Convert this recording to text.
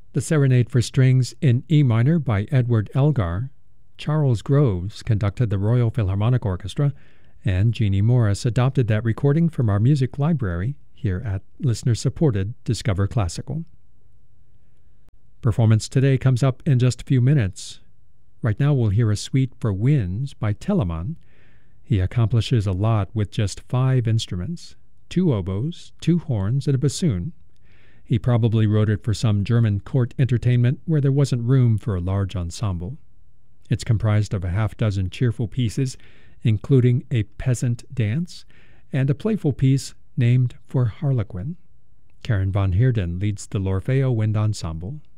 The Serenade for Strings in E minor by Edward Elgar. Charles Groves conducted the Royal Philharmonic Orchestra, and Jeannie Morris adopted that recording from our music library here at listener-supported Discover Classical. Performance today comes up in just a few minutes. Right now we'll hear a suite for winds by Telemann. He accomplishes a lot with just 5 instruments, 2 oboes, 2 horns, and a bassoon. He probably wrote it for some German court entertainment where there wasn't room for a large ensemble. It's comprised of a half-dozen cheerful pieces, including a peasant dance and a playful piece named for Harlequin. Karen von Heerden leads the L'Orfeo Wind Ensemble.